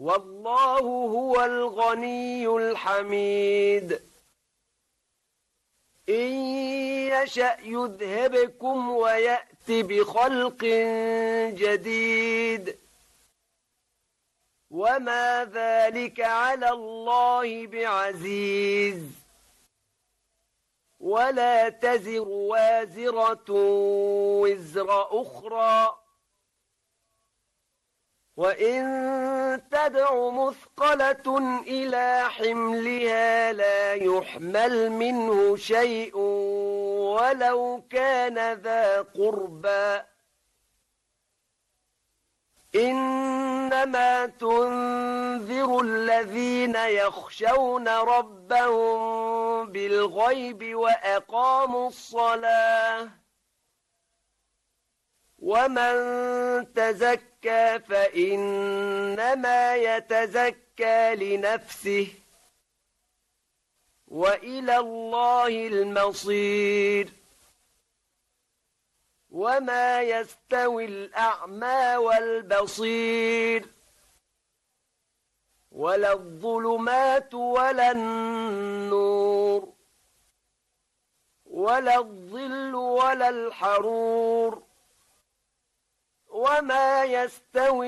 والله هو الغني الحميد إن يشأ يذهبكم ويأت بخلق جديد وما ذلك على الله بعزيز ولا تزر وازرة وزر أخرى وإن تدع مثقلة إلى حملها لا يحمل منه شيء ولو كان ذا قربى إنما تنذر الذين يخشون ربهم بالغيب وأقاموا الصلاة ومن تزكى فإنما يتزكى لنفسه وإلى الله المصير وما يستوي الأعمى والبصير ولا الظلمات ولا النور ولا الظل ولا الحرور وما يستوي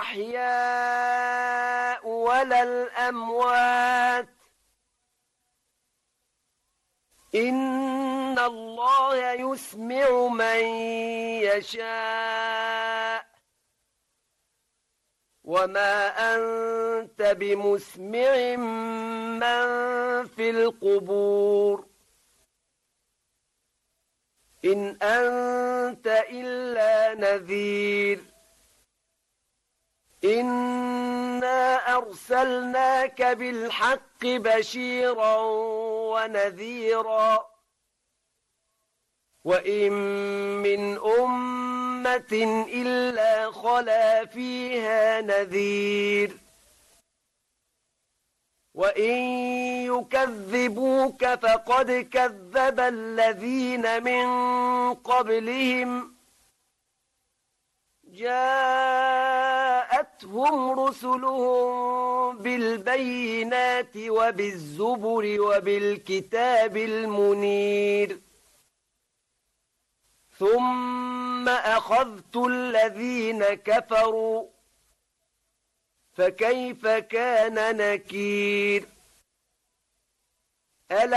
الأحياء ولا الأموات إن الله يسمع من يشاء وما أنت بمسمع من في القبور إن أنت إلا نذير إنا أرسلناك بالحق بشيرا ونذيرا وإن من أمة إلا خلا فيها نذير وإن يكذبوك فقد كذب الذين من قبلهم جاءتهم رسلهم بالبينات وبالزبر وبالكتاب المنير ثم أخذت الذين كفروا فكيف كان نكير